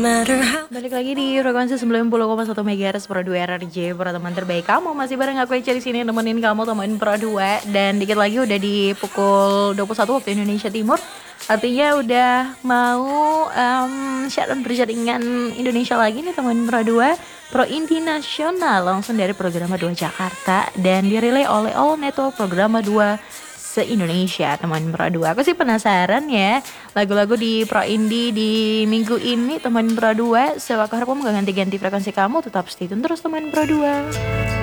Balik lagi di frekuensi 90,1 MHz Pro 2 RRJ. Para teman terbaik kamu masih bareng aku Echa di sini nemenin kamu temuin Pro 2. Dan dikit lagi udah di pukul 21 waktu Indonesia Timur. Artinya udah mau siaran berjaringan Indonesia lagi nih temuin Pro 2 Pro Inti Nasional langsung dari Programa 2 Jakarta dan dirilai oleh All Network Programa 2 se-Indonesia teman Pro 2. Aku sih penasaran ya lagu-lagu di Pro Indie di minggu ini teman Pro 2. Sewaktu kamu gak ganti-ganti frekuensi kamu, tetap stay tune terus teman Pro 2.